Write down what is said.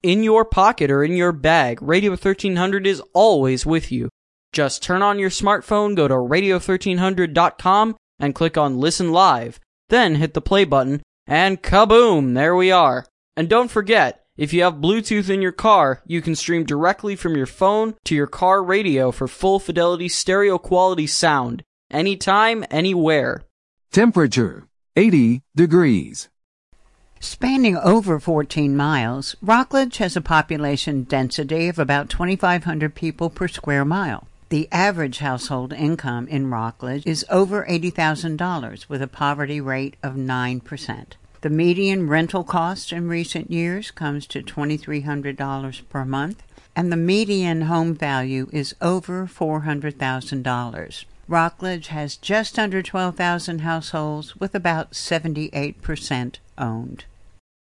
in your pocket or in your bag, Radio 1300 is always with you. Just turn on your smartphone, go to radio1300.com, and click on Listen Live. Then hit the play button, and kaboom, there we are. And don't forget, if you have Bluetooth in your car, you can stream directly from your phone to your car radio for full fidelity stereo quality sound. Anytime, anywhere. Temperature, 80 degrees. Spanning over 14 miles, Rockledge has a population density of about 2,500 people per square mile. The average household income in Rockledge is over $80,000 with a poverty rate of 9%. The median rental cost in recent years comes to $2,300 per month, and the median home value is over $400,000. Rockledge has just under 12,000 households with about 78% owned.